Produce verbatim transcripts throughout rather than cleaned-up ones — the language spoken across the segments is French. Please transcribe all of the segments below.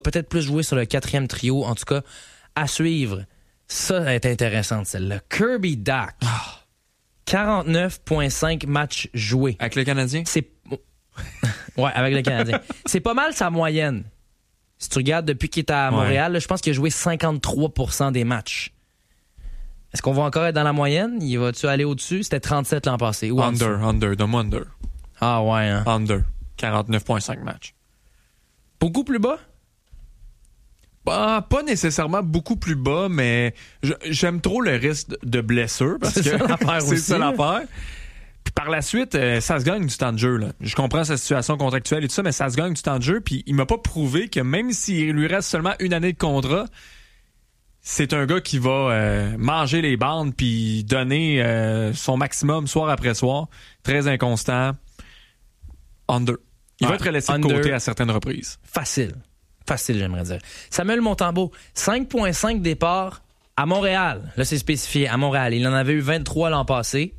peut-être plus jouer sur le quatrième trio. En tout cas, à suivre. Ça est intéressant, celle-là. Kirby Dach. Oh. quarante-neuf virgule cinq matchs joués. Avec le Canadien? C'est... ouais, avec le Canadien. C'est pas mal sa moyenne. Si tu regardes depuis qu'il est à Montréal, ouais. là, je pense qu'il a joué cinquante-trois pour cent des matchs. Est-ce qu'on va encore être dans la moyenne? Il va-tu aller au-dessus? C'était trente-sept l'an passé. Ou under, under, donne-moi under. Ah ouais, hein? Under. quarante-neuf virgule cinq matchs. Beaucoup plus bas? Bah, pas nécessairement beaucoup plus bas, mais je, j'aime trop le risque de blessure parce c'est que ça l'affaire c'est aussi, ça l'affaire. Puis par la suite, euh, ça se gagne du temps de jeu. Là. Je comprends sa situation contractuelle et tout ça, mais ça se gagne du temps de jeu. Puis il m'a pas prouvé que même s'il lui reste seulement une année de contrat, c'est un gars qui va euh, manger les bandes puis donner euh, son maximum soir après soir. Très inconstant. Under. Il ouais, va être laissé de côté à certaines reprises. Facile. Facile, j'aimerais dire. Samuel Montembeault, cinq virgule cinq départs à Montréal. Là, c'est spécifié, à Montréal. Il en avait eu vingt-trois l'an passé.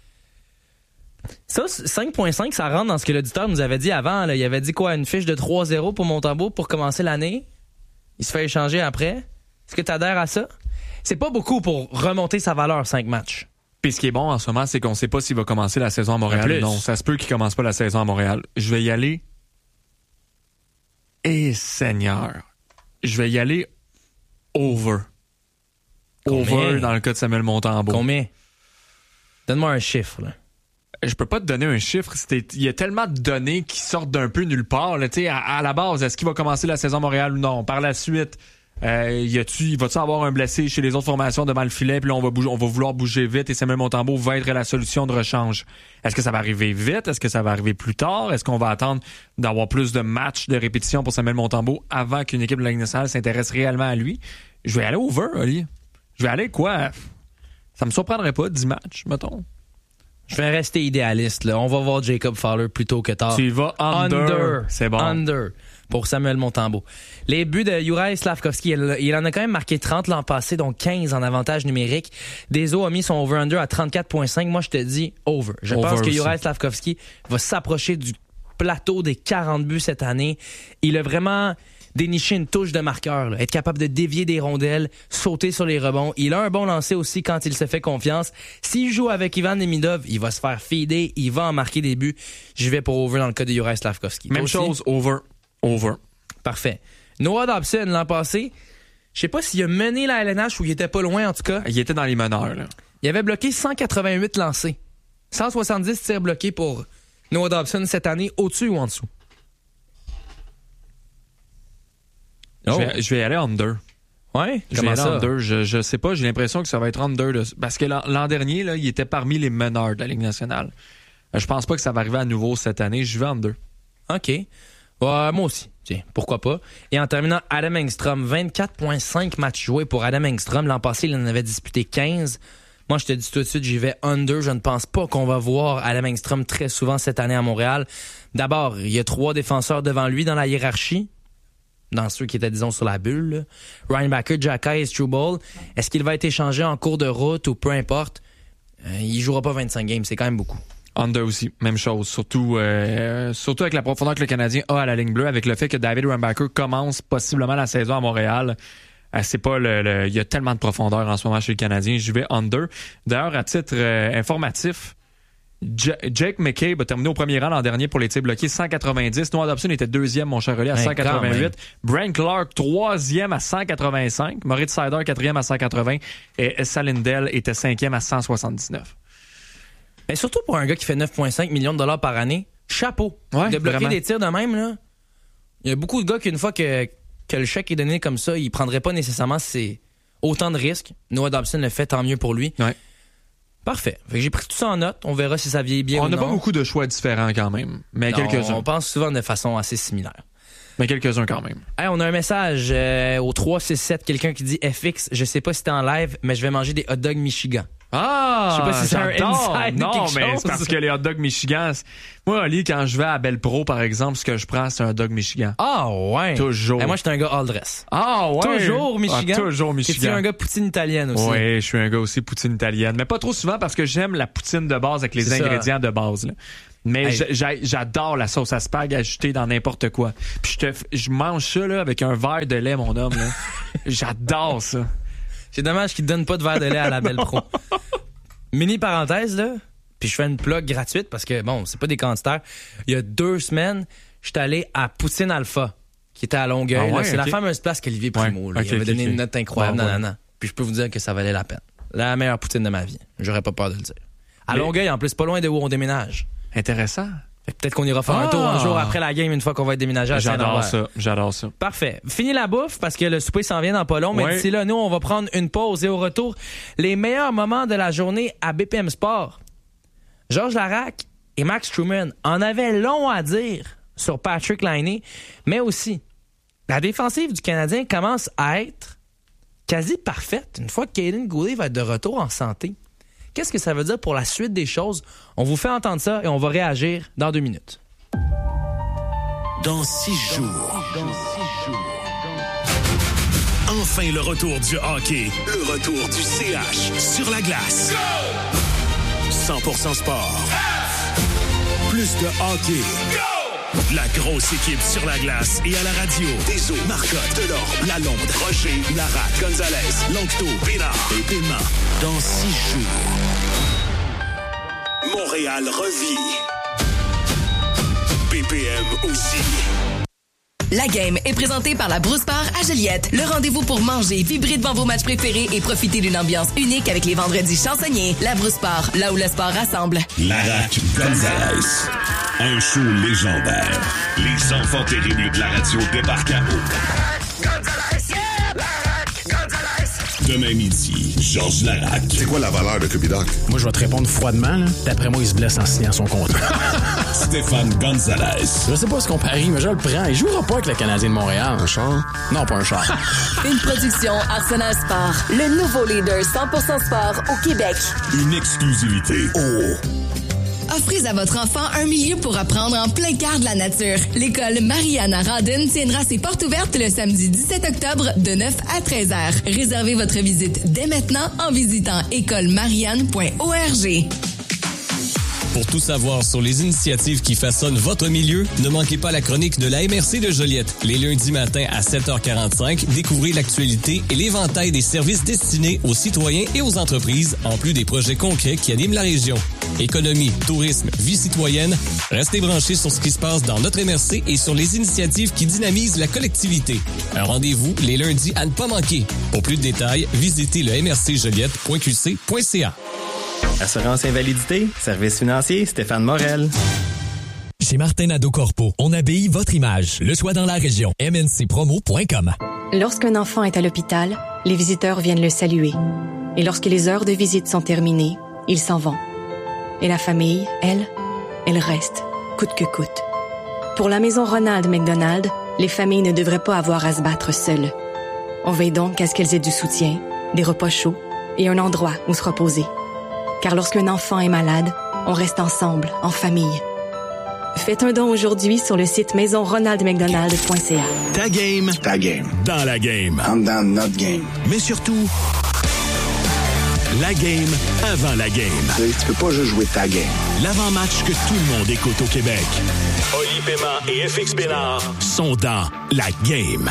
Ça, cinq virgule cinq, ça rentre dans ce que l'auditeur nous avait dit avant. Là. Il avait dit quoi? Une fiche de trois zéro pour Montembeault pour commencer l'année? Il se fait échanger après? Est-ce que tu adhères à ça? C'est pas beaucoup pour remonter sa valeur, cinq matchs. Puis ce qui est bon en ce moment, c'est qu'on sait pas s'il va commencer la saison à Montréal. Non, ça se peut qu'il commence pas la saison à Montréal. Je vais y aller... Eh Seigneur, je vais y aller over. Combien? Over dans le cas de Samuel Montembeault. Combien? Donne-moi un chiffre. Là. Je peux pas te donner un chiffre. Il y a tellement de données qui sortent d'un peu nulle part. Là, à, à la base, est-ce qu'il va commencer la saison à Montréal ou non? Par la suite, euh, y a-tu, va-tu avoir un blessé chez les autres formations devant le filet? Puis là, on va, bouger, on va vouloir bouger vite et Samuel Montembeault va être la solution de rechange. Est-ce que ça va arriver vite? Est-ce que ça va arriver plus tard? Est-ce qu'on va attendre d'avoir plus de matchs de répétition pour Samuel Montembeault avant qu'une équipe de la Ligue nationale s'intéresse réellement à lui? Je vais aller over, Oli. Je vais aller quoi? Ça me surprendrait pas, dix matchs, mettons. Je vais rester idéaliste. Là. On va voir Jacob Fowler plus tôt que tard. Tu y vas under. under. C'est bon. Under pour Samuel Montembeault. Les buts de Juraj Slafkovský, il, il en a quand même marqué trente l'an passé, donc quinze en avantage numérique. Deso a mis son over-under à trente-quatre virgule cinq. Moi, je te dis over. Je over pense que Juraj Slafkovský va s'approcher du plateau des quarante buts cette année. Il a vraiment déniché une touche de marqueur, là. Être capable de dévier des rondelles, sauter sur les rebonds. Il a un bon lancer aussi quand il se fait confiance. S'il joue avec Ivan Demidov, il va se faire feeder, il va en marquer des buts. Je vais pour over dans le cas de Juraj Slafkovský. Même aussi, chose, over. Over. Parfait. Noah Dobson, l'an passé, je sais pas s'il a mené la L N H ou il était pas loin, en tout cas. Il était dans les meneurs, là. Il avait bloqué cent quatre-vingt-huit lancés. cent soixante-dix tirs bloqués pour Noah Dobson cette année, au-dessus ou en dessous? Oh. Je, vais, je vais y aller under. Ouais? Je vais aller ça? Under. Je, je sais pas, j'ai l'impression que ça va être under. De, parce que l'an, l'an dernier, là, il était parmi les meneurs de la Ligue nationale. Je pense pas que ça va arriver à nouveau cette année. Je vais under. OK. Ouais, moi aussi. Tiens, pourquoi pas. Et en terminant, Adam Engstrom, vingt-quatre virgule cinq matchs joués pour Adam Engstrom. L'an passé, il en avait disputé quinze. Moi, je te dis tout de suite, j'y vais under. Je ne pense pas qu'on va voir Adam Engstrom très souvent cette année à Montréal. D'abord, il y a trois défenseurs devant lui dans la hiérarchie. Dans ceux qui étaient, disons, sur la bulle. Là. Ryan Backer, Jacky et Struble. Est-ce qu'il va être échangé en cours de route ou peu importe? Euh, il jouera pas vingt-cinq games. C'est quand même beaucoup. Under aussi, même chose. Surtout, euh, surtout avec la profondeur que le Canadien a à la ligne bleue, avec le fait que David Reinbacher commence possiblement la saison à Montréal. Euh, c'est pas le, le, il y a tellement de profondeur en ce moment chez le Canadien. Je vais under. D'ailleurs, à titre euh, informatif, J- Jake McCabe a terminé au premier rang l'an dernier pour les tirs bloqués, cent quatre-vingt-dix. Noah Dobson était deuxième, mon cher relais, à cent quatre-vingt-huit. Brent Clark, troisième à cent quatre-vingt-cinq. Moritz Seider, quatrième à cent quatre-vingts. Et Salindel était cinquième à cent soixante-dix-neuf. Mais surtout pour un gars qui fait neuf virgule cinq millions de dollars par année, chapeau. Ouais, de bloquer vraiment. des tirs de même, là. Il y a beaucoup de gars qu'une fois que, que le chèque est donné comme ça, ils prendraient pas nécessairement ces, autant de risques. Noah Dobson le fait, tant mieux pour lui. Ouais. Parfait. Fait que j'ai pris tout ça en note. On verra si ça vieillit bien on ou non. On n'a pas beaucoup de choix différents quand même, mais non, quelques-uns. On pense souvent de façon assez similaire. Mais quelques-uns quand même. Hey, on a un message euh, au trois six sept, quelqu'un qui dit F X, je sais pas si t'es en live, mais je vais manger des hot dogs Michigan. Ah! Je sais pas si c'est j'adore. un inside non, ou quelque mais chose. c'est parce que les hot dogs Michigan... C'est... Moi, Oli, quand je vais à Belle Pro, par exemple, ce que je prends, c'est un hot dog Michigan. Ah ouais? Toujours. Et moi, j'étais un gars all dress. Ah ouais? Toujours Michigan? Ah, toujours Michigan. Es-tu un gars poutine italienne aussi? Oui, je suis un gars aussi poutine italienne. Mais pas trop souvent parce que j'aime la poutine de base avec les c'est ingrédients ça. de base. Là. Mais Hey. j'a- j'adore la sauce à spag ajoutée dans n'importe quoi. Puis je te, f- je mange ça là avec un verre de lait, mon homme. Là. J'adore ça. C'est dommage qu'ils te donnent pas de verre de lait à la Belle Pro. Mini parenthèse, là, puis je fais une plug gratuite parce que, bon, c'est pas des quantitaires. Il y a deux semaines, j'étais allé à Poutine Alpha, qui était à Longueuil. Ah ouais, là. C'est okay. la fameuse place qu'Olivier Primo. Ouais, là. okay, il avait okay, donné okay. une note incroyable. Bon, non, ouais. non, non. Puis je peux vous dire que ça valait la peine. La meilleure poutine de ma vie. J'aurais pas peur de le dire. À Mais- Longueuil, en plus, pas loin de où on déménage. Intéressant. Fait que peut-être qu'on ira faire un Ah! tour un jour après la game, une fois qu'on va être déménagé à J'adore Saint-Lambert. ça. J'adore ça. Parfait. Fini la bouffe parce que le souper s'en vient dans pas long. Mais Ouais. d'ici là, nous, on va prendre une pause et au retour, les meilleurs moments de la journée à B P M Sport. Georges Larac et Max Truman en avaient long à dire sur Patrick Laine, mais aussi la défensive du Canadien commence à être quasi parfaite une fois que Kaiden Goulet va être de retour en santé. Qu'est-ce que ça veut dire pour la suite des choses? On vous fait entendre ça et on va réagir dans deux minutes. Dans six jours. Enfin le retour du hockey. Le retour du C H sur la glace. cent pour cent sport. Plus de hockey. La grosse équipe sur la glace et à la radio. Deso, Marcotte, Delorme, Lalonde, Rocher, Larac, Gonzalez, Lanctot, Bénard et Paiement. Dans six jours. Montréal revit. B P M aussi. La game est présentée par la Brousse Bar à Joliette. Le rendez-vous pour manger, vibrer devant vos matchs préférés et profiter d'une ambiance unique avec les vendredis chansonniers. La Brousse Bar, là où le sport rassemble. Larac, Gonzalez. Un show légendaire. Les enfants terribles de la radio débarquent à eau. Demain midi, Georges Larac. C'est quoi la valeur de Cubidoc? Moi, je vais te répondre froidement. Là. D'après moi, il se blesse en signant son contrat. Stéphane Gonzalez. Je sais pas ce qu'on parie, mais je le prends. Il jouera pas avec le Canadien de Montréal. Un char? Non, pas un char. Une production Arsenal Sport, le nouveau leader cent pour cent sport au Québec. Une exclusivité. Oh. Offrez à votre enfant un milieu pour apprendre en plein cœur de la nature. L'école Mariana Radin tiendra ses portes ouvertes le samedi dix-sept octobre de neuf à treize heures. Réservez votre visite dès maintenant en visitant école marianne point org. Pour tout savoir sur les initiatives qui façonnent votre milieu, ne manquez pas la chronique de la M R C de Joliette. Les lundis matins à sept heures quarante-cinq, découvrez l'actualité et l'éventail des services destinés aux citoyens et aux entreprises, en plus des projets concrets qui animent la région. Économie, tourisme, vie citoyenne, restez branchés sur ce qui se passe dans notre M R C et sur les initiatives qui dynamisent la collectivité. Un rendez-vous les lundis à ne pas manquer. Pour plus de détails, visitez le m r c joliette point q c point c a. Assurance invalidité, service financier, Stéphane Morel. Chez Martin Nadeau Corpo, on habille votre image, le choix dans la région. m n c promo point com. Lorsqu'un enfant est à l'hôpital, les visiteurs viennent le saluer. Et lorsque les heures de visite sont terminées, ils s'en vont. Et la famille, elle, elle reste, coûte que coûte. Pour la maison Ronald McDonald, les familles ne devraient pas avoir à se battre seules. On veille donc à ce qu'elles aient du soutien, des repas chauds et un endroit où se reposer. Car lorsqu'un enfant est malade, on reste ensemble, en famille. Faites un don aujourd'hui sur le site maison ronald mcdonald point c a. Ta game. Ta game. Dans la game. I'm down not game. Mais surtout, la game avant la game. Tu sais, tu peux pas juste jouer ta game. L'avant-match que tout le monde écoute au Québec. Oli Paiement et F X Bénard sont dans la game.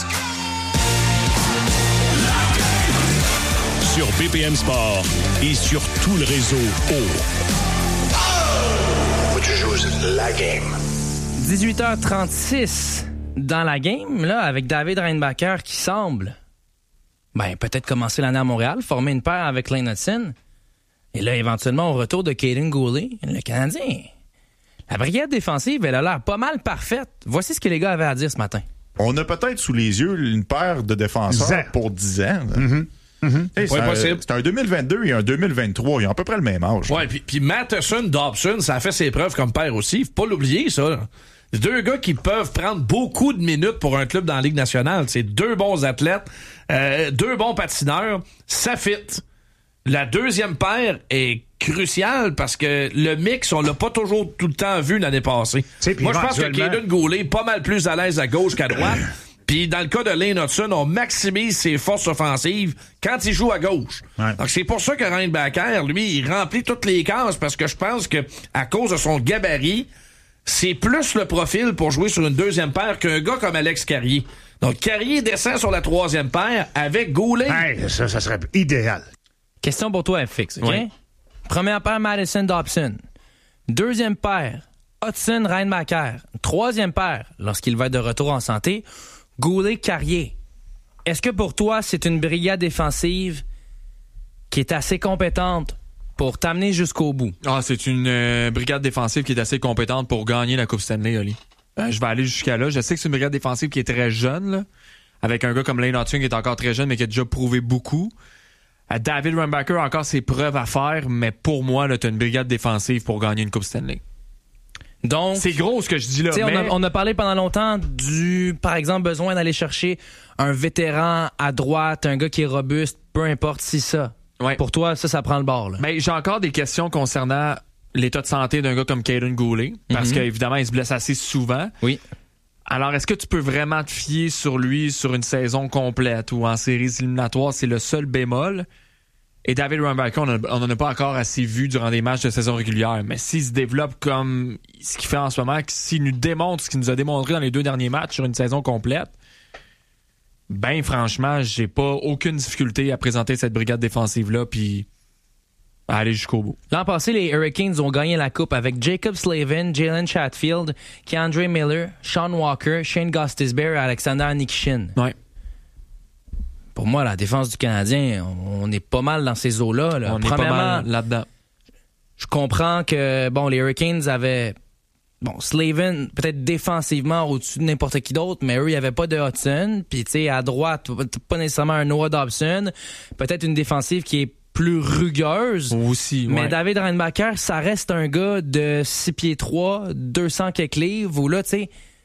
Sur B P M Sport et sur tout le réseau O. Faut que tu joues la game. dix-huit heures trente-six dans la game, là, avec David Reinbacher qui semble, ben, peut-être commencer l'année à Montréal, former une paire avec Lane Hudson. Et là, éventuellement, au retour de Kaiden Goulet, le Canadien. La brigade défensive, elle a l'air pas mal parfaite. Voici ce que les gars avaient à dire ce matin. On a peut-être sous les yeux une paire de défenseurs dix ans. pour dix ans. là. Mm-hmm. Mm-hmm. Hey, C'est c'est, pas un, impossible. c'est un deux mille vingt-deux et un deux mille vingt-trois. Ils ont à peu près le même âge. Ouais, puis, puis Matheson, Dobson, ça a fait ses preuves comme père aussi. Faut pas l'oublier, ça. Là. C'est deux gars qui peuvent prendre beaucoup de minutes pour un club dans la Ligue nationale. C'est deux bons athlètes, euh, deux bons patineurs. Ça fit. La deuxième paire est cruciale parce que le mix, on l'a pas toujours tout le temps vu l'année passée. Moi, je pense que Kaiden Goulet est pas mal plus à l'aise à gauche qu'à droite. Puis dans le cas de Lane Hudson, on maximise ses forces offensives quand il joue à gauche. Ouais. Donc c'est pour ça que Reinbacker, lui, il remplit toutes les cases parce que je pense que à cause de son gabarit, c'est plus le profil pour jouer sur une deuxième paire qu'un gars comme Alex Carrier. Donc Carrier descend sur la troisième paire avec Goulet. Hey, ça, ça serait idéal. Question pour toi, F X, OK? Oui. Première paire, Madison Dobson. Deuxième paire, Hudson Reinbacker. Troisième paire, lorsqu'il va être de retour en santé, Goulet Carrier. Est-ce que pour toi, c'est une brigade défensive qui est assez compétente pour t'amener jusqu'au bout? Ah, c'est une euh, brigade défensive qui est assez compétente pour gagner la Coupe Stanley, Oli. Euh, je vais aller jusqu'à là. Je sais que c'est une brigade défensive qui est très jeune, là, avec un gars comme Lane Hudson qui est encore très jeune, mais qui a déjà prouvé beaucoup. Euh, David Reinbacker a encore ses preuves à faire, mais pour moi, là, t'as une brigade défensive pour gagner une Coupe Stanley. Donc, c'est gros ce que je dis là. Mais... On, a, on a parlé pendant longtemps du, par exemple, besoin d'aller chercher un vétéran à droite, un gars qui est robuste, peu importe si ça. Ouais. Pour toi, ça, ça prend le bord. Là. Mais j'ai encore des questions concernant l'état de santé d'un gars comme Caden Goulet, parce mm-hmm. qu'évidemment, il se blesse assez souvent. Oui. Alors, est-ce que tu peux vraiment te fier sur lui sur une saison complète ou en séries éliminatoires? C'est le seul bémol. Et David Reinbacker, on n'en a pas encore assez vu durant des matchs de saison régulière. Mais s'il se développe comme ce qu'il fait en ce moment, s'il nous démontre ce qu'il nous a démontré dans les deux derniers matchs sur une saison complète, ben franchement, j'ai pas aucune difficulté à présenter cette brigade défensive-là puis à aller jusqu'au bout. L'an passé, les Hurricanes ont gagné la Coupe avec Jacob Slavin, Jalen Chatfield, Keandre Miller, Sean Walker, Shane Gostisbehere et Alexander Nikishin. Ouais. Pour moi, la défense du Canadien, on est pas mal dans ces eaux-là. Là. On est pas mal là-dedans. Je comprends que bon, les Hurricanes avaient bon, Slavin, peut-être défensivement au-dessus de n'importe qui d'autre, mais eux, il n'y avait pas de Hudson. Puis, tu sais, à droite, pas nécessairement un Noah Dobson. Peut-être une défensive qui est plus rugueuse. Aussi, ouais. Mais David Reinbacker, ça reste un gars de six pieds trois, deux cents quelques livres, où là, tu sais,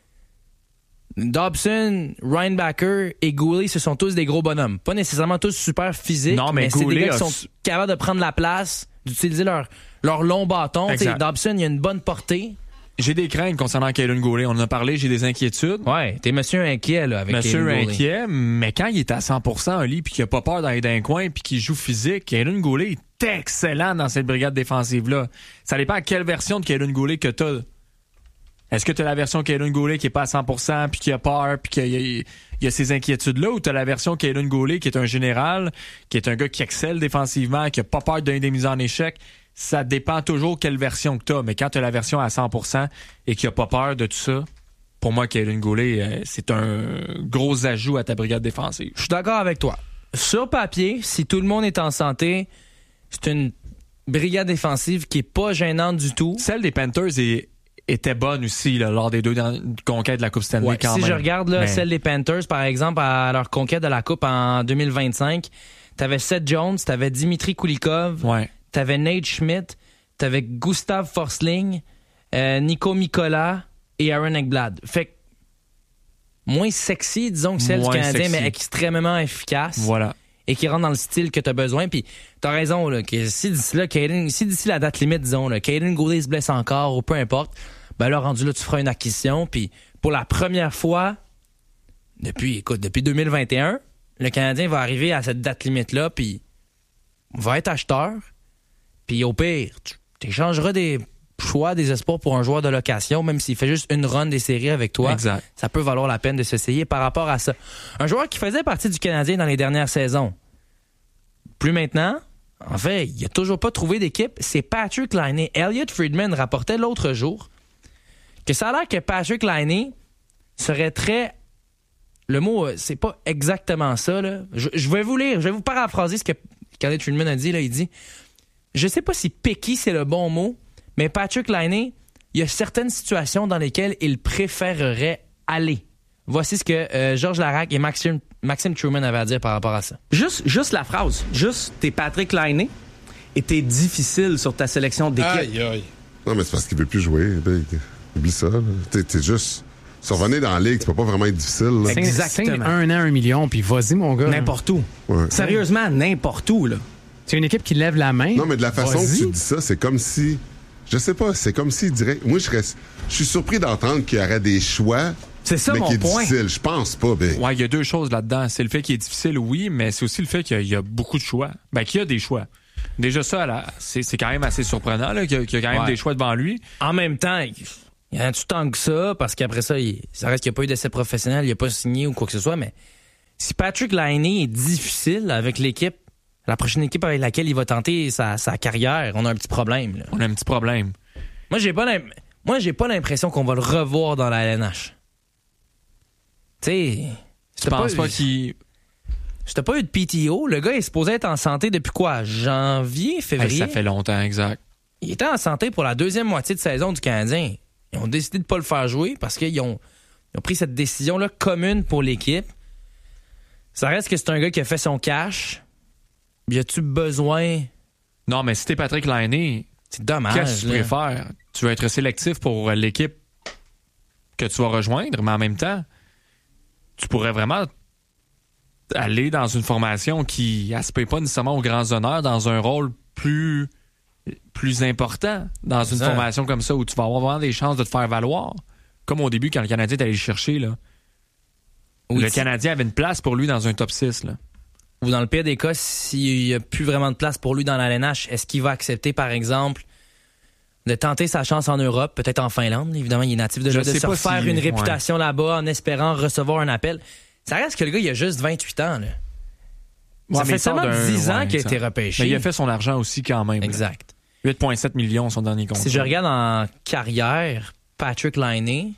Dobson, Reinbacker et Goulet, ce sont tous des gros bonhommes. Pas nécessairement tous super physiques, non, mais, mais c'est des gars qui a... sont capables de prendre la place, d'utiliser leur, leur long bâton. Dobson, il a une bonne portée. J'ai des craintes concernant Caden Goulet. On en a parlé, j'ai des inquiétudes. Ouais, t'es monsieur inquiet là, avec Monsieur Caden Goulet. inquiet, mais quand il est à cent pour cent un lit puis qu'il a pas peur d'aller dans un coin puis qu'il joue physique, Caden Goulet est excellent dans cette brigade défensive-là. Ça dépend à quelle version de Caden Goulet que t'as. Est-ce que t'as la version Caden Goulet qui est pas à cent pour cent puis qui a peur puis qu'il y a, il y a ces inquiétudes-là, ou t'as la version Caden Goulet qui est un général, qui est un gars qui excelle défensivement, qui a pas peur de donner des mises en échec? Ça dépend toujours quelle version que t'as, mais quand t'as la version à cent pour cent et qu'il a pas peur de tout ça, pour moi, Caden Goulet, euh, c'est un gros ajout à ta brigade défensive. Je suis d'accord avec toi. Sur papier, si tout le monde est en santé, c'est une brigade défensive qui est pas gênante du tout. Celle des Panthers est, était bonne aussi là, lors des deux dans, conquêtes de la Coupe Stanley ouais, quand si même. Si je regarde là, mais... celle des Panthers, par exemple, à leur conquête de la Coupe en deux mille vingt-cinq, t'avais Seth Jones, t'avais Dimitri Kulikov, ouais. T'avais Nate Schmidt, t'avais Gustav Forsling, euh, Nico Mikola et Aaron Ekblad. Fait que moins sexy, disons, que celle moins du Canadien, sexy. Mais extrêmement efficace. Voilà. Et qui rentre dans le style que t'as besoin. Puis t'as raison, là, que si d'ici là, Caden, si d'ici la date limite, disons, là, Caden Goulet se blesse encore ou peu importe, ben là, rendu là, tu feras une acquisition. Puis pour la première fois, depuis, écoute, depuis deux mille vingt et un, le Canadien va arriver à cette date limite-là, puis va être acheteur. Puis au pire, tu échangeras des choix, des espoirs pour un joueur de location, même s'il fait juste une run des séries avec toi. Exact. Ça peut valoir la peine de s'essayer par rapport à ça. Un joueur qui faisait partie du Canadien dans les dernières saisons. Plus maintenant, en fait, il n'a toujours pas trouvé d'équipe. C'est Patrick Laine. Elliot Friedman rapportait l'autre jour que ça a l'air que Patrick Laine serait très... Le mot, c'est pas exactement ça, là. Je, je vais vous lire, je vais vous paraphraser ce que Elliot Friedman a dit, là. Il dit... Je sais pas si picky c'est le bon mot, mais Patrick Laine, il y a certaines situations dans lesquelles il préférerait aller. Voici ce que euh, Georges Larac et Maxime, Maxime Truman avaient à dire par rapport à ça. Juste, juste la phrase. Juste, t'es Patrick Laine et t'es difficile sur ta sélection d'équipe. Aïe, aïe. Non, mais c'est parce qu'il veut plus jouer. Oublie ça. T'es, t'es juste... Si on revenait dans la ligue, tu peux pas vraiment être difficile. Là. Exactement. Un an, un million, puis vas-y, mon gars. N'importe où. Ouais. Sérieusement, n'importe où, là. C'est une équipe qui lève la main. Non, mais de la façon vas-y. que tu dis ça, c'est comme si... Je sais pas, c'est comme s'il dirait... Moi, je serais... Je suis surpris d'entendre qu'il y aurait des choix C'est ça mais mon qui est point. difficile. Je pense pas, ben. Ouais, il y a deux choses là-dedans. C'est le fait qu'il est difficile, oui, mais c'est aussi le fait qu'il y a, il y a beaucoup de choix. Ben, qu'il y a des choix. Déjà ça, là, c'est, c'est quand même assez surprenant, là, qu'il y a, qu'il y a quand même Ouais. des choix devant lui. En même temps, il y en a tout tant que ça, parce qu'après ça, il, ça reste qu'il n'y a pas eu d'essai professionnel, il n'a pas signé ou quoi que ce soit, mais si Patrick Laine est difficile avec l'équipe, la prochaine équipe avec laquelle il va tenter sa, sa carrière, on a un petit problème. Là. On a un petit problème. Moi, j'ai pas l'im- Moi, j'ai pas l'impression qu'on va le revoir dans la L N H. Tu sais, Tu penses pas qu'il... Si t'as pas eu de P T O, le gars est supposé être en santé depuis quoi? Janvier, février? Hey, ça fait longtemps, exact. Il était en santé pour la deuxième moitié de saison du Canadien. Ils ont décidé de pas le faire jouer parce qu'ils ont, ils ont pris cette décision-là commune pour l'équipe. Ça reste que c'est un gars qui a fait son cash. Y a-tu besoin? Non, mais si t'es Patrick Laine, c'est dommage. Qu'est-ce que tu là. préfères? Tu veux être sélectif pour l'équipe que tu vas rejoindre, mais en même temps, tu pourrais vraiment aller dans une formation qui aspire pas nécessairement aux grands honneurs, dans un rôle plus, plus important, dans une ça. formation comme ça, où tu vas avoir vraiment des chances de te faire valoir. Comme au début, quand le Canadien est allé le chercher, là. Oui, le tu- Canadien avait une place pour lui dans un top six. Là. Ou dans le pire des cas, s'il n'y a plus vraiment de place pour lui dans la L N H, est-ce qu'il va accepter, par exemple, de tenter sa chance en Europe, peut-être en Finlande? Évidemment, il est natif de Je là, de sais se pas refaire si- une ouais. réputation là-bas en espérant recevoir un appel. Ça reste que le gars, il a juste vingt-huit ans. Là. Ouais, Ça mais fait il sort seulement d'un- dix ans ouais, qu'il a exact. été repêché. Mais il a fait son argent aussi quand même. Exact. huit virgule sept millions son dernier contrat. Si je regarde en carrière, Patrick Laine,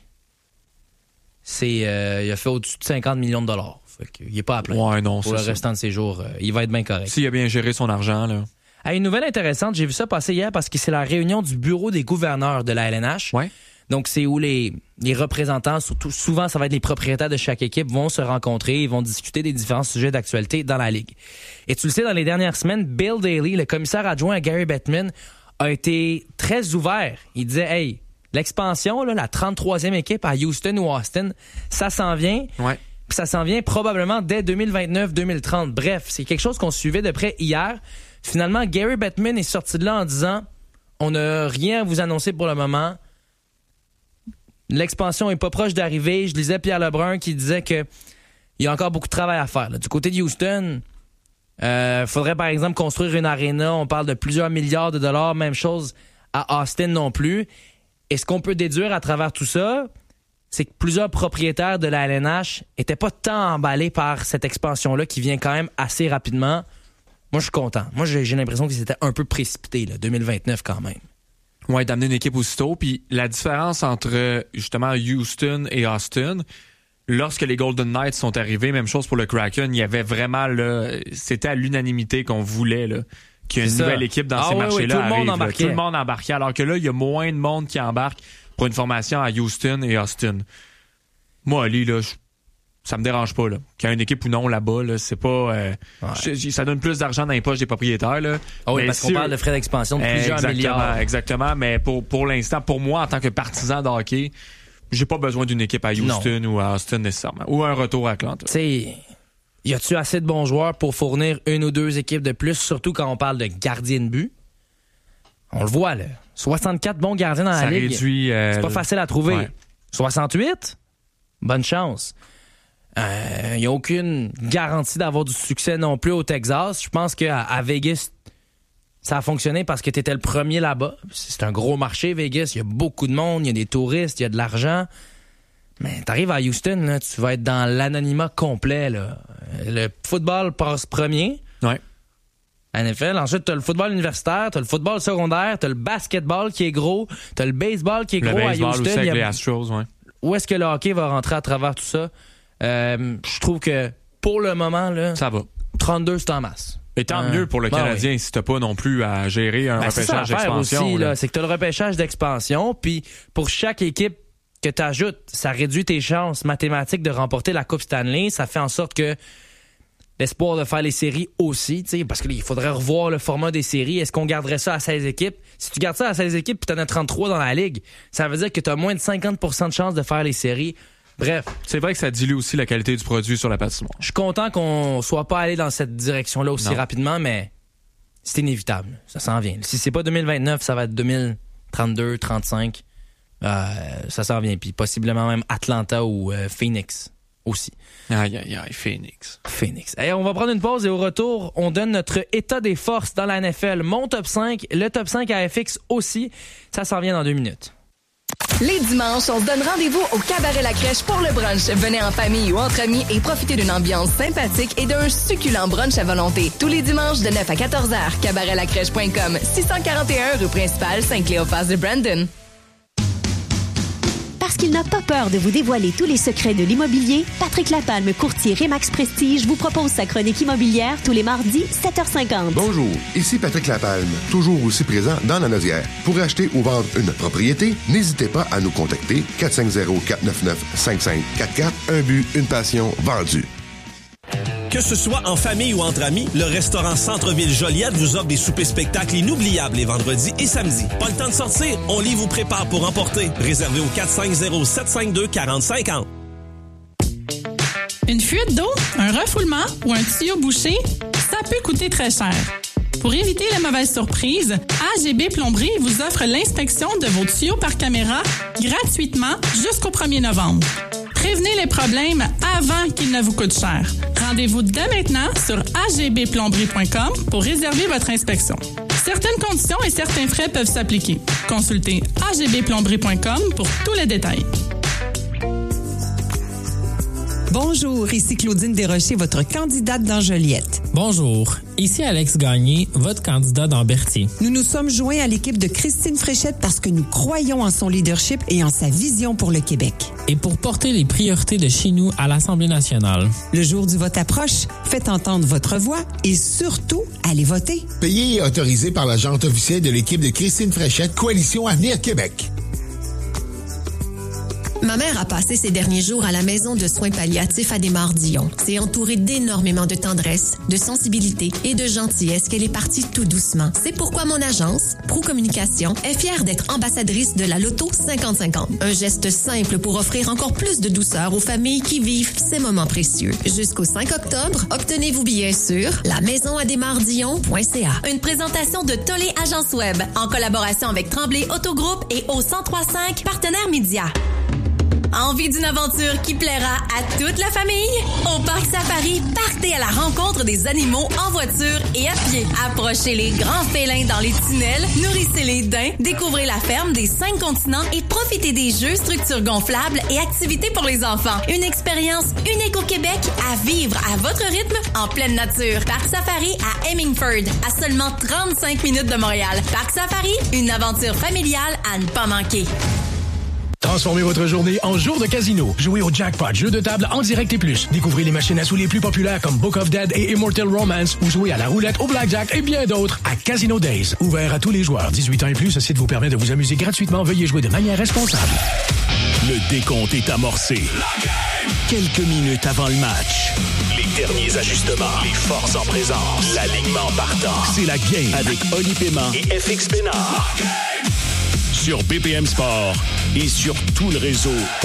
c'est, euh, il a fait au-dessus de cinquante millions de dollars. Fait qu'il est pas à plein. Ouais, non, Pour c'est le ça. restant de ses jours, euh, il va être bien correct. S'il a bien géré son argent, là. Ah, une nouvelle intéressante, j'ai vu ça passer hier parce que c'est la réunion du bureau des gouverneurs de la L N H. Ouais. Donc, c'est où les, les représentants, surtout souvent, ça va être les propriétaires de chaque équipe, vont se rencontrer et vont discuter des différents sujets d'actualité dans la Ligue. Et tu le sais, dans les dernières semaines, Bill Daly, le commissaire adjoint à Gary Bettman, a été très ouvert. Il disait, hey, l'expansion, là, la trente-troisième équipe à Houston ou Austin, ça s'en vient. Ouais. Puis ça s'en vient probablement dès deux mille vingt-neuf deux mille trente. Bref, c'est quelque chose qu'on suivait de près hier. Finalement, Gary Bettman est sorti de là en disant, on n'a rien à vous annoncer pour le moment. L'expansion est pas proche d'arriver. Je lisais Pierre Lebrun qui disait que il y a encore beaucoup de travail à faire. Là. Du côté de Houston, il euh, faudrait par exemple construire une aréna. On parle de plusieurs milliards de dollars. Même chose à Austin non plus. Et ce qu'on peut déduire à travers tout ça, c'est que plusieurs propriétaires de la L N H étaient pas tant emballés par cette expansion-là qui vient quand même assez rapidement. Moi, je suis content. Moi, j'ai, j'ai l'impression que c'était un peu précipité, là, deux mille vingt-neuf quand même. Ouais, d'amener une équipe aussitôt. Puis la différence entre, justement, Houston et Austin, lorsque les Golden Knights sont arrivés, même chose pour le Kraken, il y avait vraiment, là, c'était à l'unanimité qu'on voulait, là, qu'il y ait une C'est ça. nouvelle équipe dans Ah ces oui, oui, marchés-là. tout le monde arrive, là. embarquait. Tout le monde embarquait. Alors que là, il y a moins de monde qui embarque pour une formation à Houston et Austin. Moi, Ali, là, je- ça me dérange pas, là. Qu'il y ait une équipe ou non là-bas, là, c'est pas. euh, je- je- ça donne plus d'argent dans les poches des propriétaires, là. Ah oui, Mais parce qu'on si parle eux- de frais d'expansion de plusieurs exactement, milliards. Exactement, mais pour, pour l'instant, pour moi, en tant que partisan de hockey, j'ai pas besoin d'une équipe à Houston ou à Austin nécessairement. Ou un retour à Atlanta. Tu sais, y a-tu assez de bons joueurs pour fournir une ou deux équipes de plus, surtout quand on parle de gardiens de but? On le voit, là. soixante-quatre bons gardiens dans Ça la Ligue. réduit, euh, C'est pas facile à trouver. ouais. soixante-huit? Bonne chance. Il euh, n'y a aucune garantie d'avoir du succès non plus au Texas. Je pense qu'à à Vegas, ça a fonctionné parce que tu étais le premier là-bas. C'est un gros marché, Vegas. Il y a beaucoup de monde, il y a des touristes, il y a de l'argent. Mais t'arrives à Houston, là, tu vas être dans l'anonymat complet. Là. Le football passe premier. Ouais. N F L. Ensuite, t'as le football universitaire, t'as le football secondaire, t'as le basketball qui est gros, t'as le baseball qui est Le gros à baseball Houston. aussi Il y avec a- les Astros, ouais. Où est-ce que le hockey va rentrer à travers tout ça? Euh, je trouve que pour le moment, là, ça va. trente-deux, c'est en masse. Et tant Euh, mieux pour le ben Canadien si t'as pas non plus à gérer un Ben, c'est ça repêchage l'affaire d'expansion. aussi, là. là, c'est que tu as le repêchage d'expansion, puis pour chaque équipe que tu ajoutes, ça réduit tes chances mathématiques de remporter la Coupe Stanley. Ça fait en sorte que l'espoir de faire les séries aussi, tu sais, parce qu'il faudrait revoir le format des séries. Est-ce qu'on garderait ça à seize équipes? Si tu gardes ça à seize équipes puis tu en as trente-trois dans la Ligue, ça veut dire que tu as moins de cinquante pour cent de chances de faire les séries. Bref. C'est vrai que ça dilue aussi la qualité du produit sur la patinoire. Je suis content qu'on soit pas allé dans cette direction-là aussi Non. rapidement, mais c'est inévitable. Ça s'en vient. Si c'est pas deux mille vingt-neuf, ça va être deux mille trente-deux, trente-cinq. Euh, ça s'en vient. Puis possiblement même Atlanta ou euh, Phoenix aussi. Aïe, aïe, aïe, Phoenix. Phoenix. Et on va prendre une pause et au retour, on donne notre état des forces dans la N F L. Mon top cinq, le top cinq à F X aussi. Ça s'en vient dans deux minutes. Les dimanches, on se donne rendez-vous au Cabaret La Crèche pour le brunch. Venez en famille ou entre amis et profitez d'une ambiance sympathique et d'un succulent brunch à volonté. Tous les dimanches de neuf à quatorze heures, cabaret la crèche point com, six cent quarante et un rue principale, Saint-Cléophas de Brandon. Parce qu'il n'a pas peur de vous dévoiler tous les secrets de l'immobilier, Patrick Lapalme, courtier Remax Prestige, vous propose sa chronique immobilière tous les mardis, sept heures cinquante. Bonjour, ici Patrick Lapalme, toujours aussi présent dans la Naudière. Pour acheter ou vendre une propriété, n'hésitez pas à nous contacter quatre cinq zéro, quatre neuf neuf, cinq cinq quatre quatre. Un but, une passion, vendue. Que ce soit en famille ou entre amis, le restaurant Centre-Ville Joliette vous offre des soupers spectacles inoubliables les vendredis et samedis. Pas le temps de sortir? On lit vous prépare pour emporter. Réservé au quatre cinq zéro, sept cinq deux, quatre zéro cinq zéro. Une fuite d'eau, un refoulement ou un tuyau bouché, ça peut coûter très cher. Pour éviter la mauvaise surprise, A G B Plomberie vous offre l'inspection de vos tuyaux par caméra gratuitement jusqu'au premier novembre. Prévenez les problèmes avant qu'ils ne vous coûtent cher. Rendez-vous dès maintenant sur a g b plomberie point com pour réserver votre inspection. Certaines conditions et certains frais peuvent s'appliquer. Consultez a g b plomberie point com pour tous les détails. Bonjour, ici Claudine Desrochers, votre candidate dans Joliette. Bonjour, ici Alex Gagné, votre candidat dans Berthier. Nous nous sommes joints à l'équipe de Christine Fréchette parce que nous croyons en son leadership et en sa vision pour le Québec. Et pour porter les priorités de chez nous à l'Assemblée nationale. Le jour du vote approche, faites entendre votre voix et surtout, allez voter. Payé et autorisé par l'agente officielle de l'équipe de Christine Fréchette, Coalition Avenir Québec. Ma mère a passé ses derniers jours à la maison de soins palliatifs à Desmaures-Dillon. C'est entourée d'énormément de tendresse, de sensibilité et de gentillesse qu'elle est partie tout doucement. C'est pourquoi mon agence, Pro Communication, est fière d'être ambassadrice de la Loto cinquante cinquante. Un geste simple pour offrir encore plus de douceur aux familles qui vivent ces moments précieux. Jusqu'au cinq octobre, obtenez vos billets sur la maison à desmaures dillon point c a. Une présentation de Tollé Agence Web en collaboration avec Tremblay Autogroupe et au cent trois virgule cinq Partenaires Médias. Envie d'une aventure qui plaira à toute la famille? Au Parc Safari, partez à la rencontre des animaux en voiture et à pied. Approchez les grands félins dans les tunnels, nourrissez les daims, découvrez la ferme des cinq continents et profitez des jeux, structures gonflables et activités pour les enfants. Une expérience unique au Québec à vivre à votre rythme en pleine nature. Parc Safari à Hemingford, à seulement trente-cinq minutes de Montréal. Parc Safari, une aventure familiale à ne pas manquer. Transformez votre journée en jour de casino. Jouez au Jackpot, jeu de table en direct et plus. Découvrez les machines à sous les plus populaires comme Book of Dead et Immortal Romance ou jouez à la roulette, au blackjack et bien d'autres à Casino Days. Ouvert à tous les joueurs. dix-huit ans et plus, ce site vous permet de vous amuser gratuitement. Veuillez jouer de manière responsable. Le décompte est amorcé. Quelques minutes avant le match. Les derniers ajustements. Les forces en présence. L'alignement partant. C'est la game avec Oli Paiement et F X Pénard. Sur B P M Sport et sur tout le réseau O.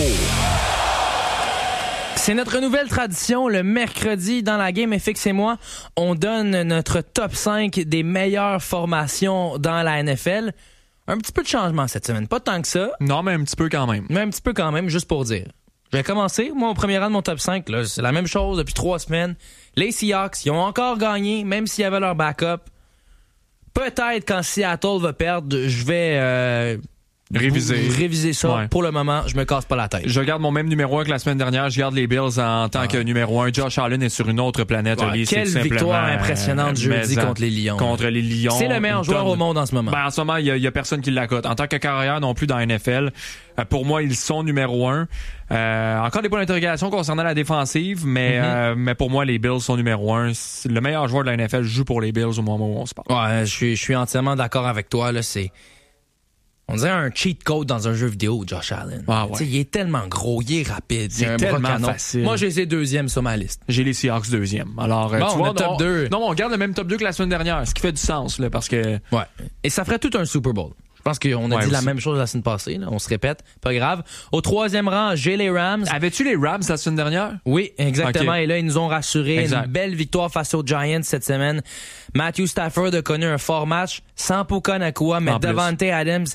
C'est notre nouvelle tradition. Le mercredi, dans la game F X et moi, on donne notre top cinq des meilleures formations dans la N F L. Un petit peu de changement cette semaine. Pas tant que ça. Non, mais un petit peu quand même. Mais un petit peu quand même, juste pour dire. Je vais commencer. Moi, au premier rang de mon top cinq, là, c'est la même chose depuis trois semaines. Les Seahawks, ils ont encore gagné, même s'il y avait leur backup. Peut-être quand Seattle va perdre, je vais euh, réviser. réviser ça. Ouais. Pour le moment, je me casse pas la tête. Je garde mon même numéro un que la semaine dernière. Je garde les Bills en tant ouais. que numéro un. Josh Allen est sur une autre planète. Ouais, Oli, quelle c'est victoire impressionnante jeudi contre les Lions. Contre les Lions. C'est le meilleur joueur au monde en ce moment. Ben, en ce moment, il y, y a personne qui l'accote. En tant que carrière non plus dans la N F L, euh, pour moi, ils sont numéro un. Euh, encore des points d'interrogation concernant la défensive, mais, mm-hmm. euh, mais pour moi, les Bills sont numéro un. Le meilleur joueur de la N F L joue pour les Bills au moment où on se parle. Ouais, je suis, je suis entièrement d'accord avec toi. Là, c'est, on dirait un cheat code dans un jeu vidéo, Josh Allen. Ah ouais. Il est tellement gros, il est rapide. C'est un tellement facile. Moi, j'ai les deuxième sur ma liste. J'ai les Seahawks deuxième. Alors, bon, tu vois, le top on, deux. Non, on garde le même top deux que la semaine dernière, ce qui fait du sens, là, parce que... Ouais. Et ça ferait tout un Super Bowl. Je pense qu'on a ouais, dit aussi. la même chose la semaine passée. Là. On se répète. Pas grave. Au troisième rang, j'ai les Rams. Avais-tu les Rams la semaine dernière? Oui, exactement. Okay. Et là, ils nous ont rassuré. Exact. Une belle victoire face aux Giants cette semaine. Matthew Stafford a connu un fort match sans Puka Nacua, mais Devante Adams,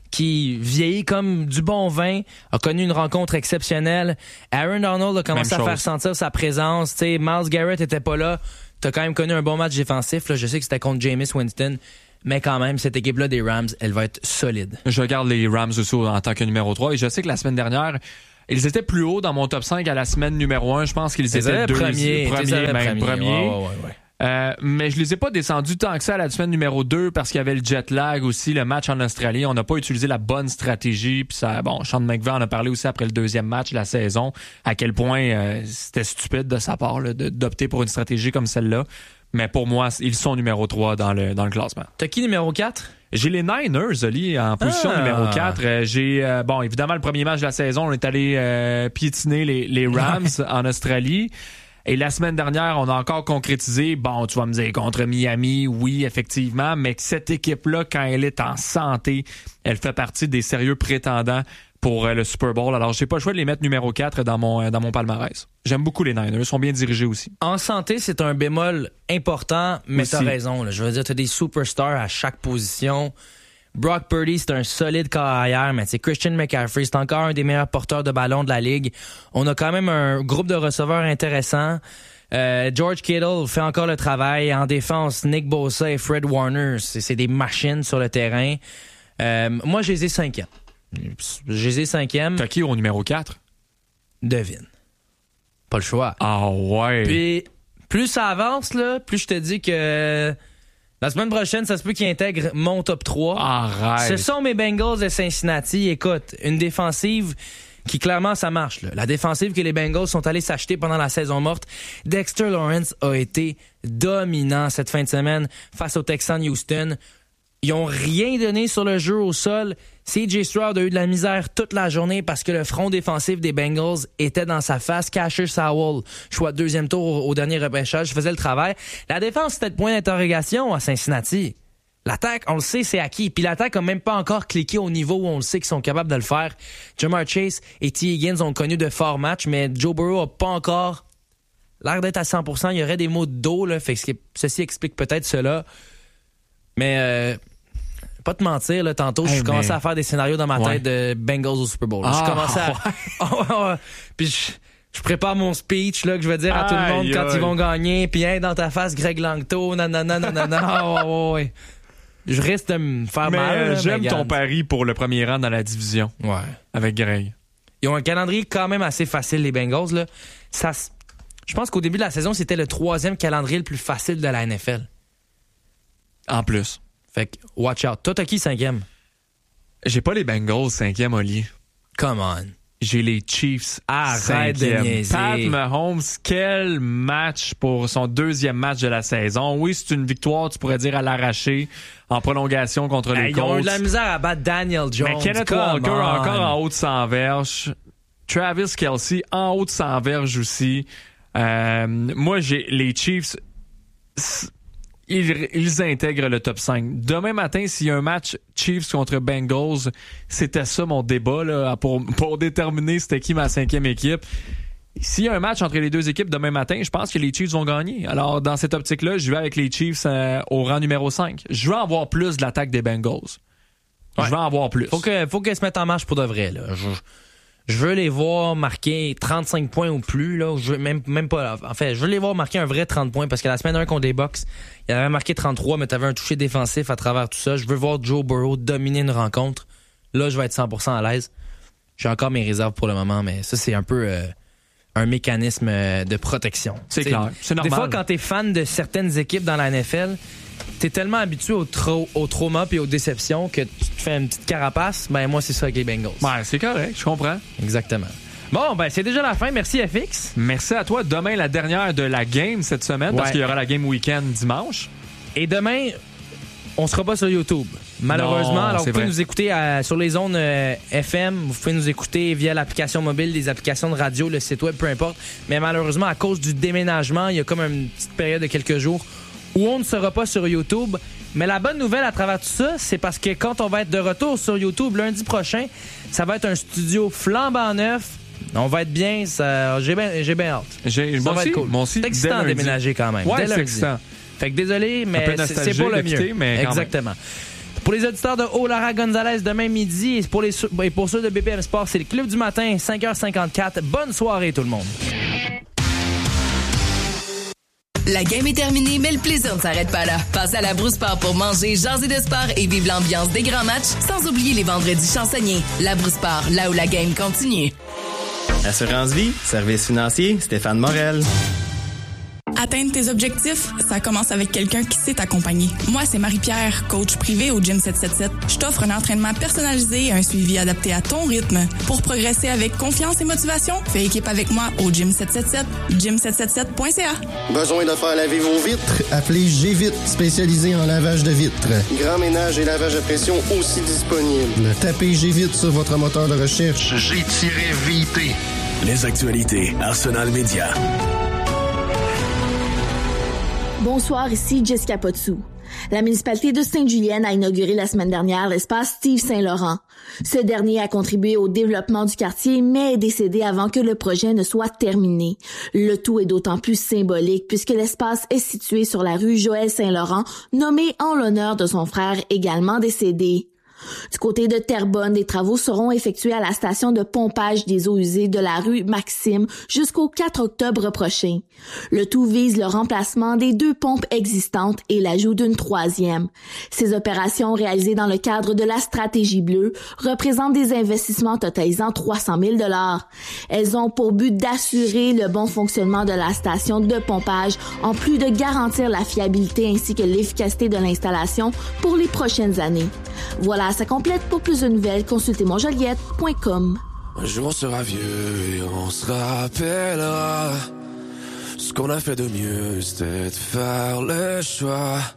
qui vieillit comme du bon vin, a connu une rencontre exceptionnelle. Aaron Donald a commencé Même à chose. faire sentir sa présence. T'sais, Myles Garrett était pas là. T'as quand même connu un bon match défensif. Là. Je sais que c'était contre Jameis Winston, mais quand même, cette équipe-là des Rams, elle va être solide. Je regarde les Rams aussi en tant que numéro trois et je sais que la semaine dernière, ils étaient plus hauts dans mon top cinq à la semaine numéro un. Je pense qu'ils T'es étaient deux, premiers, premiers, t'es même premiers. premiers. Ouais, ouais, ouais, ouais. Euh, mais je les ai pas descendus tant que ça à la semaine numéro deux parce qu'il y avait le jet lag aussi, le match en Australie. On n'a pas utilisé la bonne stratégie. Puis ça, bon, Sean McVay en a parlé aussi après le deuxième match de la saison, à quel point euh, c'était stupide de sa part là, de, d'opter pour une stratégie comme celle-là. Mais pour moi, ils sont numéro trois dans le, dans le classement. T'as qui numéro quatre? J'ai les Niners, Oli, en position Ah. numéro quatre. Euh, j'ai, euh, bon, évidemment, le premier match de la saison, on est allé euh, piétiner les, les Rams en Australie. Et la semaine dernière, on a encore concrétisé, bon, tu vas me dire, contre Miami, oui, effectivement, mais cette équipe-là, quand elle est en santé, elle fait partie des sérieux prétendants pour euh, le Super Bowl. Alors, j'ai pas le choix de les mettre numéro quatre dans mon, euh, dans mon palmarès. J'aime beaucoup les Niners, ils sont bien dirigés aussi. En santé, c'est un bémol important, mais Aussi. t'as raison. Là. Je veux dire, t'as des superstars à chaque position. Brock Purdy, c'est un solide carrière, mais c'est Christian McCaffrey, c'est encore un des meilleurs porteurs de ballon de la ligue. On a quand même un groupe de receveurs intéressant. Euh, George Kittle fait encore le travail. En défense, Nick Bosa et Fred Warner, c'est, c'est des machines sur le terrain. Euh, moi, je les ai cinquième. Je les ai cinquième. T'as qui au numéro quatre? Devine. Pas le choix. Ah ouais. Puis, plus ça avance, là, plus je te dis que la semaine prochaine, ça se peut qu'ils intègrent mon top trois. Arrête. Ce sont mes Bengals de Cincinnati. Écoute, une défensive qui, clairement, ça marche. Là. La défensive que les Bengals sont allés s'acheter pendant la saison morte. Dexter Lawrence a été dominant cette fin de semaine face aux Texans Houston. Ils ont rien donné sur le jeu au sol. C J Stroud a eu de la misère toute la journée parce que le front défensif des Bengals était dans sa face. Casher Sowell, choix de deuxième tour au, au dernier repêchage, faisait le travail. La défense, c'était le point d'interrogation à Cincinnati. L'attaque, on le sait, c'est acquis. Puis l'attaque a même pas encore cliqué au niveau où on le sait qu'ils sont capables de le faire. Jamar Chase et T. Higgins ont connu de forts matchs, mais Joe Burrow a pas encore l'air d'être à cent pour cent. Il y aurait des mots de dos, là. Fait que ceci explique peut-être cela. Mais, euh, pas te mentir, là, tantôt, Hey, je commençais mais... à faire des scénarios dans ma ouais. tête de Bengals au Super Bowl. Ah, je commençais à... ouais. Puis je, je prépare mon speech, là, que je vais dire à tout le monde Aïe, quand aïe. ils vont gagner. Puis, hein, dans ta face, Greg Langto, nanana, nanana. Ah, ouais, ouais, ouais. Je risque de me faire Mais mal. euh, là, j'aime mais ton regarde. pari pour le premier rang dans la division. Ouais. Avec Greg. Ils ont un calendrier quand même assez facile, les Bengals, là. Ça, s- je pense qu'au début de la saison, c'était le troisième calendrier le plus facile de la N F L. En plus. Fait que, watch out. Toi, t'as qui cinquième? J'ai pas les Bengals cinquième, Oli. Come on. J'ai les Chiefs Arrête de cinquième. niaiser. Pat Mahomes, quel match pour son deuxième match de la saison. Oui, c'est une victoire, tu pourrais dire, à l'arraché, en prolongation contre les Hey, ils ont eu Colts. de la misère à battre Daniel Jones. Mais Kenneth Come Walker on. encore en haut de cent verges. Travis Kelce en haut de cent verges aussi. Euh, moi, j'ai les Chiefs. Ils, ils intègrent le top cinq. Demain matin, s'il y a un match Chiefs contre Bengals, c'était ça mon débat là, pour, pour déterminer c'était qui ma cinquième équipe. S'il y a un match entre les deux équipes demain matin, je pense que les Chiefs vont gagner. Alors, dans cette optique-là, je vais avec les Chiefs euh, au rang numéro cinq. Je veux en voir plus de l'attaque des Bengals. Ouais. Je veux en voir plus. Faut que, faut qu'elles se mettent en marche pour de vrai, là. Je, je veux les voir marquer trente-cinq points ou plus, là. Je veux même, même pas, en fait, je veux les voir marquer un vrai trente points parce que la semaine un contre les Bucks, il avait marqué trente-trois, mais t'avais un toucher défensif à travers tout ça. Je veux voir Joe Burrow dominer une rencontre. Là, je vais être cent pour cent à l'aise. J'ai encore mes réserves pour le moment, mais ça, c'est un peu, euh, un mécanisme euh, de protection. C'est T'sais, clair. C'est normal. Des fois, quand t'es fan de certaines équipes dans la N F L, t'es tellement habitué au, tra- au trauma et aux déceptions que tu te fais une petite carapace. Ben, moi, c'est ça avec les Bengals. Ouais, c'est correct, je comprends. Exactement. Bon, ben, c'est déjà la fin. Merci, F X. Merci à toi. Demain, la dernière de la game cette semaine, parce Ouais. qu'il y aura la game week-end dimanche. Et demain, on sera pas sur YouTube. Malheureusement, Non, alors vous c'est pouvez vrai. nous écouter euh, sur les zones euh, F M, vous pouvez nous écouter via l'application mobile, les applications de radio, le site web, peu importe. Mais malheureusement, à cause du déménagement, il y a comme une petite période de quelques jours où on ne sera pas sur YouTube. Mais la bonne nouvelle à travers tout ça, c'est parce que quand on va être de retour sur YouTube lundi prochain, ça va être un studio flambant neuf. On va être bien, ça, j'ai bien j'ai bien hâte. J'ai, Ça moi va aussi, être cool. moi aussi, C'est excitant dès de lundi. déménager quand même. Ouais, dès c'est lundi. excitant. Fait que désolé, mais peu c'est, c'est nostalgique pour le de quitter, mieux. mais quand Exactement. Pour les auditeurs de Olara Gonzalez, demain midi. Et pour, les, et pour ceux de B P M Sport, c'est le Club du matin, cinq heures cinquante-quatre. Bonne soirée, tout le monde. La game est terminée, mais le plaisir ne s'arrête pas là. Passez à la Brousse Sport pour manger, jaser de sport et vivre l'ambiance des grands matchs, sans oublier les vendredis chansonniers. La Brousse Sport, là où la game continue. Assurance Vie, service financier, Stéphane Morel. Atteindre tes objectifs, ça commence avec quelqu'un qui sait t'accompagner. Moi, c'est Marie-Pierre, coach privé au Gym sept cent soixante-dix-sept. Je t'offre un entraînement personnalisé et un suivi adapté à ton rythme. Pour progresser avec confiance et motivation, fais équipe avec moi au Gym sept cent soixante-dix-sept, gym sept cent soixante-dix-sept point c a. Besoin de faire laver vos vitres? Appelez G-Vite, spécialisé en lavage de vitres. Grand ménage et lavage à pression aussi disponible. Tapez G-Vite sur votre moteur de recherche. G-V T. Les actualités Arsenal Média. Bonsoir, ici Jessica Potsou. La municipalité de Sainte-Julienne a inauguré la semaine dernière l'espace Steve Saint-Laurent. Ce dernier a contribué au développement du quartier, mais est décédé avant que le projet ne soit terminé. Le tout est d'autant plus symbolique puisque l'espace est situé sur la rue Joël Saint-Laurent, nommé en l'honneur de son frère également décédé. Du côté de Terrebonne, des travaux seront effectués à la station de pompage des eaux usées de la rue Maxime jusqu'au quatre octobre prochain. Le tout vise le remplacement des deux pompes existantes et l'ajout d'une troisième. Ces opérations réalisées dans le cadre de la stratégie bleue représentent des investissements totalisant trois cent mille dollars. Elles ont pour but d'assurer le bon fonctionnement de la station de pompage en plus de garantir la fiabilité ainsi que l'efficacité de l'installation pour les prochaines années. Voilà, ça complète. Pour plus de nouvelles, consultez mon joliette point com. Un jour on sera vieux et on se rappellera. Ce qu'on a fait de mieux, c'était de faire le choix